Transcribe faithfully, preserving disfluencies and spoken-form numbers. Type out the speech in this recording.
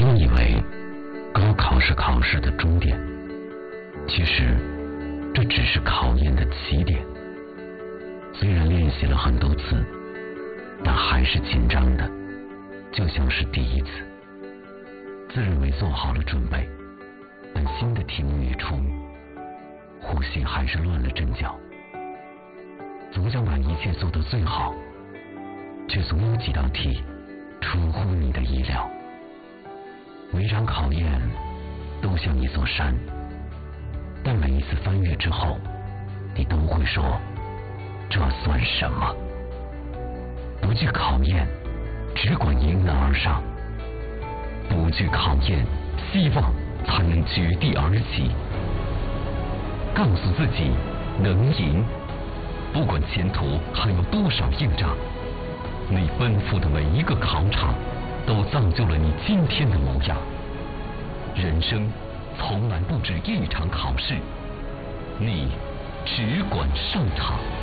经以为高考是考试的终点，其实这只是考验的起点。虽然练习了很多次，但还是紧张的，就像是第一次。自认为做好了准备，但新的题目一出，呼吸还是乱了阵脚。总想把一切做得最好，却总有几道题出乎你的意料。每场考验都像一座山，但每一次翻越之后，你都会说，这算什么？不惧考验，只管迎难而上。不惧考验，希望才能绝地而起。告诉自己能赢，不管前途还有多少硬仗，你奔赴的每一个考场都造就了你今天的模样。人生从来不止一场考试，你只管上场。